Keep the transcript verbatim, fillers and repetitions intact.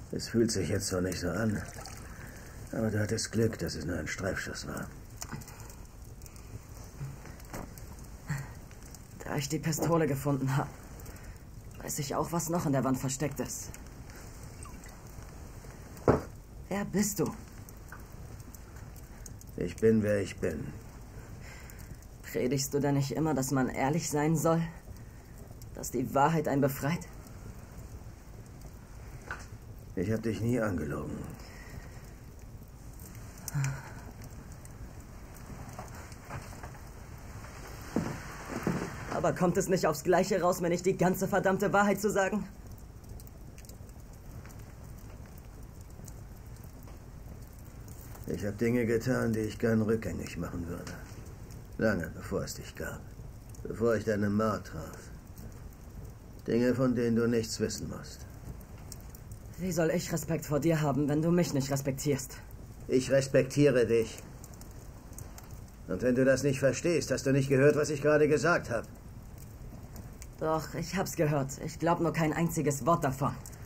Es fühlt sich jetzt zwar nicht so an, aber du hattest Glück, dass es nur ein Streifschuss war. Da ich die Pistole gefunden habe, weiß ich auch, was noch in der Wand versteckt ist. Wer bist du? Ich bin, wer ich bin. Predigst du denn nicht immer, dass man ehrlich sein soll? Dass die Wahrheit einen befreit? Ich habe dich nie angelogen. Aber kommt es nicht aufs Gleiche raus, mir nicht die ganze verdammte Wahrheit zu sagen? Ich habe Dinge getan, die ich gern rückgängig machen würde. Lange bevor es dich gab. Bevor ich deine Ma traf. Dinge, von denen du nichts wissen musst. Wie soll ich Respekt vor dir haben, wenn du mich nicht respektierst? Ich respektiere dich. Und wenn du das nicht verstehst, hast du nicht gehört, was ich gerade gesagt habe. Doch, ich hab's gehört. Ich glaub nur kein einziges Wort davon.